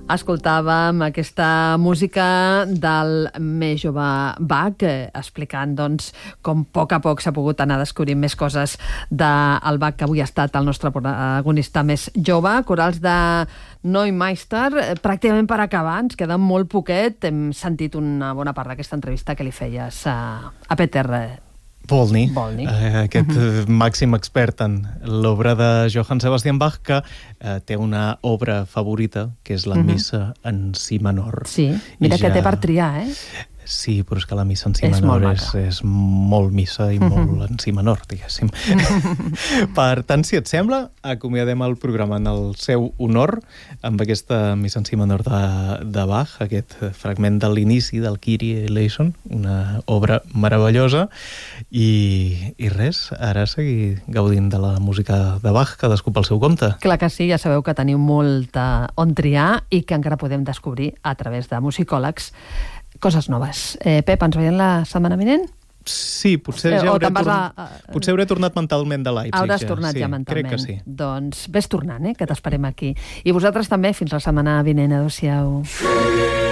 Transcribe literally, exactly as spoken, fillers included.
Escoltàvem aquesta música del més jove Bach, eh, explicant doncs, com a poc a poc s'ha pogut anar descobrint més coses del Bach, que avui ha estat el nostre protagonista més jove. Corals de Neumeister, eh, pràcticament per acabar, ens queda molt poquet. Hem sentit una bona part d'aquesta entrevista que li feies a, a Peter Volny, Volny. Eh, aquest uh-huh. màxim expert en l'obra de Johann Sebastian Bach, que eh, té una obra favorita, que és la uh-huh. missa en si menor. Sí, mira I que ja... té per triar, eh? Sí, però és que la missa en si és menor molt és, és molt missa i molt uh-huh. en si menor, diguéssim. Per tant, si et sembla, acomiadem el programa en el seu honor amb aquesta missa en si menor de, de Bach, aquest fragment de l'inici del Kyrie eleison, una obra meravellosa, i, i res, ara seguir gaudint de la música de Bach, cadascú pel seu compte. Clar que sí, ja sabeu que teniu molt on triar i que encara podem descobrir a través de musicòlegs coses noves. Eh, Pep, ens veiem la setmana vinent? Sí, potser ja hauré, torn... a... potser hauré tornat mentalment de Leipzig. Hauràs ja. tornat sí, ja mentalment. Crec que sí. Doncs ves tornant, eh, que t'esperem aquí. I vosaltres també, fins la setmana vinent. Adéu-siau.